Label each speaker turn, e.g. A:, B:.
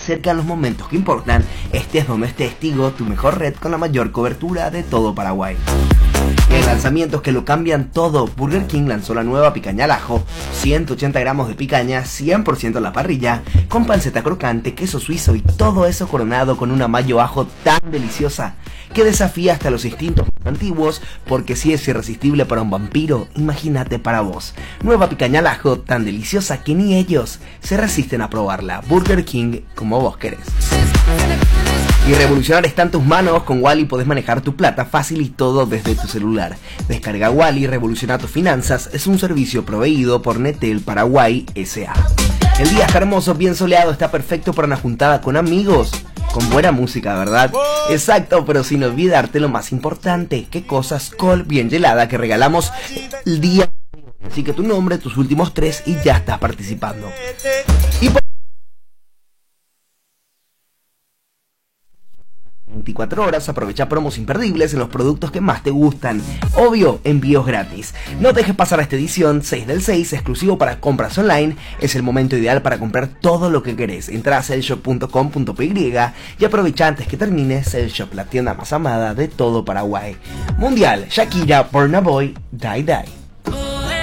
A: acercan los momentos que importan, estés donde estés, Tigo, tu mejor red con la mayor cobertura de todo Paraguay. En lanzamientos que lo cambian todo, Burger King lanzó la nueva picaña al ajo, 180 gramos de picaña, 100% a la parrilla, con panceta crocante, queso suizo y todo eso coronado con una mayo ajo tan deliciosa que desafía hasta los instintos antiguos, porque si es irresistible para un vampiro, imagínate para vos. Nueva picaña al ajo tan deliciosa que ni ellos se resisten a probarla. Burger King, como vos querés. Y revolucionar está en tus manos. Con Wally podés manejar tu plata fácil y todo desde tu celular. Descarga Wally, revoluciona tus finanzas. Es un servicio proveído por Netel Paraguay S.A. El día está hermoso, bien soleado, está perfecto para una juntada con amigos. Con buena música, ¿verdad? Exacto, pero sin olvidarte lo más importante. ¿Qué cosas? Col bien helada que regalamos el día. Así que tu nombre, tus últimos 3 y ya estás participando. Y 24 horas, aprovecha promos imperdibles en los productos que más te gustan. Obvio, envíos gratis. No dejes pasar a esta edición 6 del 6, exclusivo para compras online. Es el momento ideal para comprar todo lo que querés. Entra a sellshop.com.py y aprovecha antes que termine Sellshop, la tienda más amada de todo Paraguay. Mundial, Shakira, Burna Boy, Die Die.